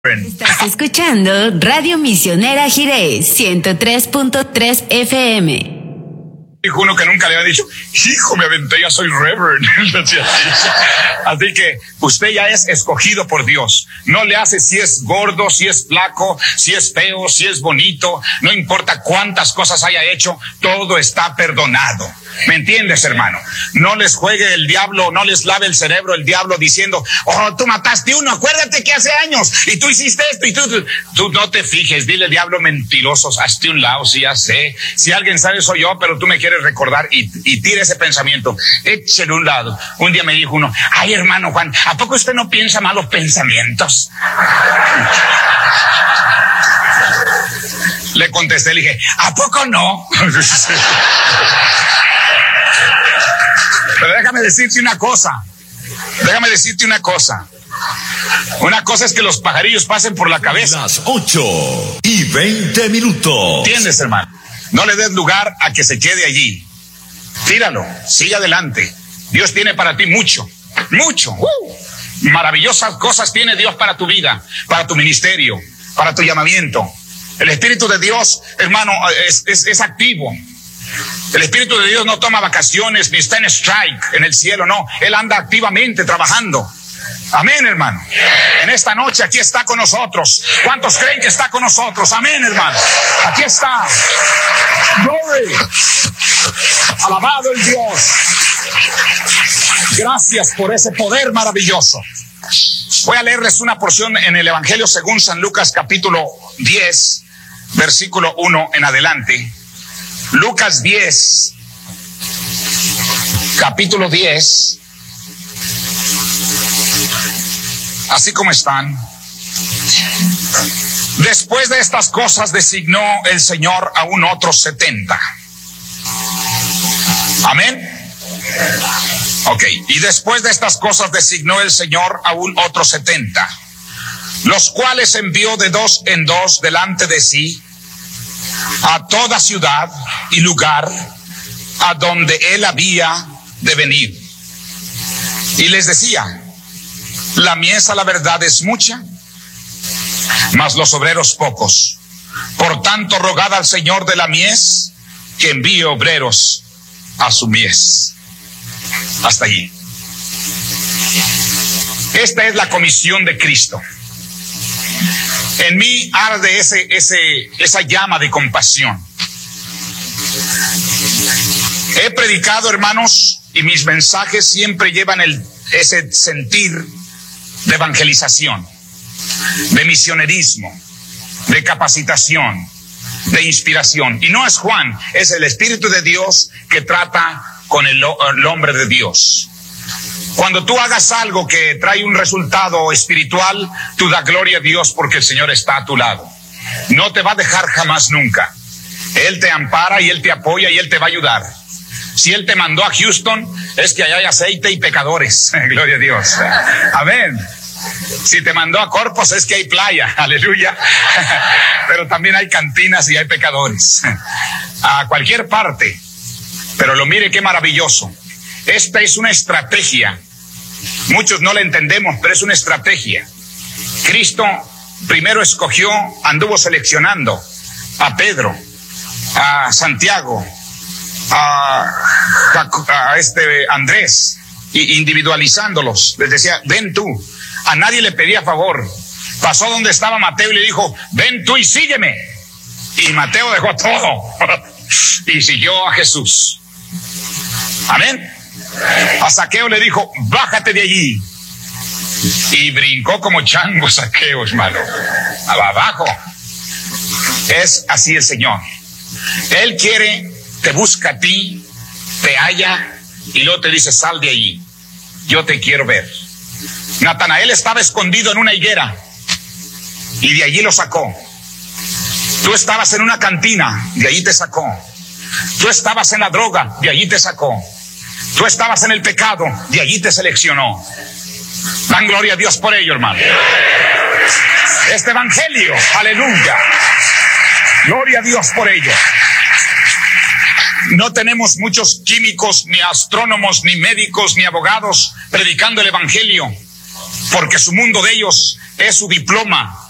Estás escuchando Radio Misionera Jiré 103.3 FM. Dijo uno que nunca le había dicho, hijo, me aventé, ya soy reverend. Así que usted ya es escogido por Dios. No le hace si es gordo, si es flaco, si es feo, si es bonito. No importa cuántas cosas haya hecho, todo está perdonado. ¿Me entiendes, hermano? No les juegue el diablo, no les lave el cerebro el diablo diciendo, oh, tú mataste uno, acuérdate que hace años, y tú hiciste esto, y tú no te fijes, dile, diablo mentirosos, hazte un lado, si ya sé. Si alguien sabe soy yo, pero tú me quieres recordar, y tira ese pensamiento, échelo a un lado. Un día me dijo uno, ay, hermano Juan, ¿a poco usted no piensa malos pensamientos? Le contesté, le dije, ¿a poco no? Pero déjame decirte una cosa. Una cosa es que los pajarillos pasen por la cabeza. Las 8:20. ¿Entiendes, hermano? No le des lugar a que se quede allí. Tíralo, sigue adelante. Dios tiene para ti mucho. Maravillosas cosas tiene Dios para tu vida, para tu ministerio, para tu llamamiento. El Espíritu de Dios, hermano, es activo. El Espíritu de Dios no toma vacaciones ni está en strike en el cielo, no. Él anda activamente trabajando. Amén, hermano. En esta noche aquí está con nosotros. ¿Cuántos creen que está con nosotros? Amén, hermano. Aquí está. Glory. Alabado el Dios. Gracias por ese poder maravilloso. Voy a leerles una porción en el Evangelio según San Lucas, capítulo 10, versículo 1 en adelante. Lucas 10, capítulo 10, así como están. Después de estas cosas designó el Señor aún otros 70. Amén. Ok, y después de estas cosas designó el Señor aún otros 70, los cuales envió de dos en dos delante de sí a toda ciudad y lugar a donde él había de venir. Y les decía, la mies a la verdad es mucha, mas los obreros pocos. Por tanto, rogad al Señor de la mies que envíe obreros a su mies. Hasta allí. Esta es la comisión de Cristo. En mí arde esa llama de compasión. He predicado, hermanos, y mis mensajes siempre llevan ese sentir de evangelización, de misionerismo, de capacitación, de inspiración. Y no es Juan, es el Espíritu de Dios que trata con el hombre de Dios. Cuando tú hagas algo que trae un resultado espiritual, tú da gloria a Dios porque el Señor está a tu lado. No te va a dejar jamás nunca. Él te ampara y Él te apoya y Él te va a ayudar. Si Él te mandó a Houston, es que allá hay aceite y pecadores. Gloria a Dios. Amén. Si te mandó a Corpus, es que hay playa. Aleluya. Pero también hay cantinas y hay pecadores. A cualquier parte. Pero lo mire qué maravilloso. Esta es una estrategia. Muchos no la entendemos, pero es una estrategia. Cristo primero escogió, anduvo seleccionando a Pedro, a Santiago, a Andrés, individualizándolos. Les decía, ven tú. A nadie le pedía favor. Pasó donde estaba Mateo y le dijo, ven tú y sígueme. Y Mateo dejó todo y siguió a Jesús. Amén. A Zaqueo le dijo, bájate de allí. Y brincó como chango Zaqueo, hermano. Abajo. Es así el Señor. Él quiere, te busca a ti, te halla y luego te dice, sal de allí. Yo te quiero ver. Natanael estaba escondido en una higuera y de allí lo sacó. Tú estabas en una cantina, de allí te sacó. Tú estabas en la droga, de allí te sacó. Tú estabas en el pecado, de allí te seleccionó. Dan gloria a Dios por ello, hermano. Este evangelio, aleluya. Gloria a Dios por ello. No tenemos muchos químicos, ni astrónomos, ni médicos, ni abogados predicando el evangelio, porque su mundo de ellos es su diploma,